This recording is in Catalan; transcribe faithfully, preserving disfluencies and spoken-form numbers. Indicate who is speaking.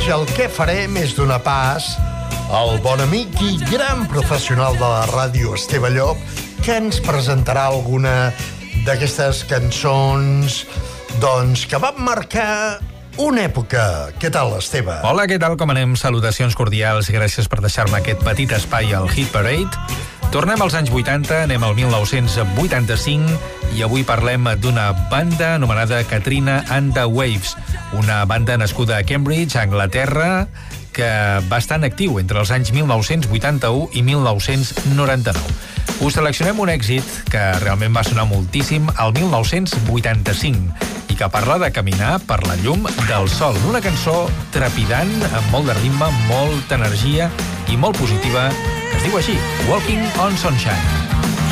Speaker 1: coneix el què farem és donar pas al bon amic i gran professional de la ràdio, Esteve Llop, que ens presentarà alguna d'aquestes cançons doncs, que van marcar una època. Què tal, Esteve?
Speaker 2: Hola, què tal? Com anem? Salutacions cordials i gràcies per deixar-me aquest petit espai al Hit Parade. Tornem als anys vuitanta, anem al mil nou-cents vuitanta-cinc i avui parlem d'una banda anomenada Katrina and the Waves, una banda nascuda a Cambridge, a Anglaterra, que va estar en actiu entre els anys mil nou-cents vuitanta-u i mil nou-cents noranta-nou. Us seleccionem un èxit que realment va sonar moltíssim al mil nou-cents vuitanta-cinc i que parla de caminar per la llum del sol. Una cançó trepidant, amb molt de ritme, molta energia i molt positiva, que es diu així, Walking on Sunshine.